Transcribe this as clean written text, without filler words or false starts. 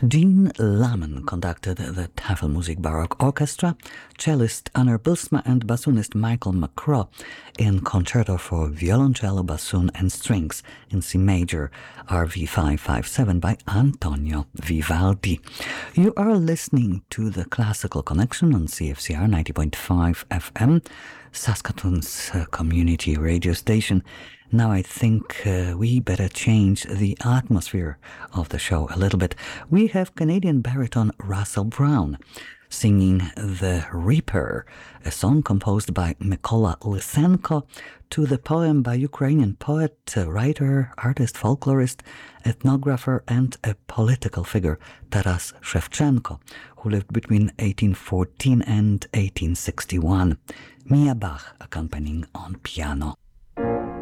Dean Laman conducted the Tafelmusik Baroque Orchestra, cellist Anna Bilsma and bassoonist Michael McCraw in Concerto for Violoncello, Bassoon and Strings in C major, RV 557 by Antonio Vivaldi. You are listening to the Classical Connection on CFCR 90.5 FM, Saskatoon's community radio station. Now I think we better change the atmosphere of the show a little bit. We have Canadian baritone Russell Brown singing The Reaper, a song composed by Mykola Lysenko to the poem by Ukrainian poet, writer, artist, folklorist, ethnographer and a political figure Taras Shevchenko, who lived between 1814 and 1861. Mia Bach accompanying on piano.